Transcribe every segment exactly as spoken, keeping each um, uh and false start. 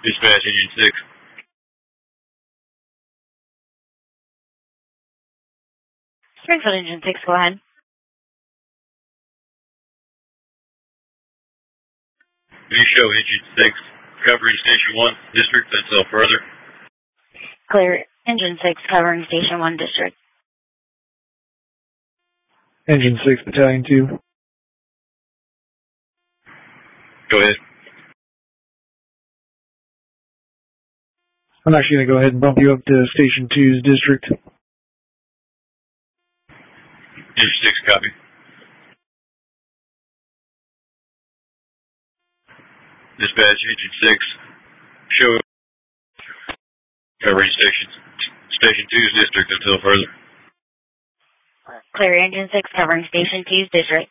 Dispatch, Engine six. Springfield Engine six, go ahead. You show Engine six covering Station one District until further. Clear. Engine six covering Station one District. Engine six, Battalion two. Go ahead. I'm actually going to go ahead and bump you up to Station two's District. Engine six, copy. Dispatch, Engine six. Show covering Station, Station two's District until further. Clear. Engine six covering Station two's District.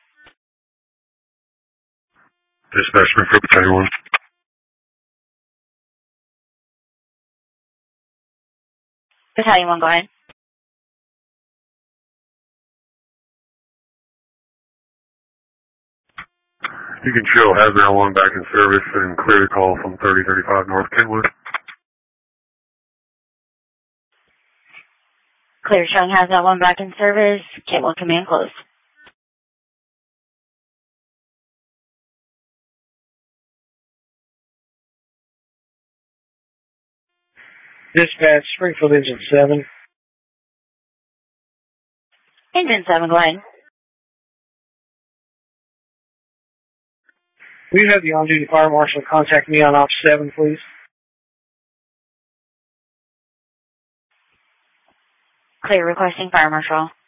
Dispatch, Springfield Battalion one. Battalion one, go ahead. You can show Hazmat one back in service and clear the call from thirty thirty-five North Kentwood. Clear. Showing Hazmat one back in service. Kentwood command closed. Dispatch, Springfield Engine seven. Engine seven, go ahead. Will you have the on-duty fire marshal contact me on Op seven, please? Clear. Requesting fire marshal.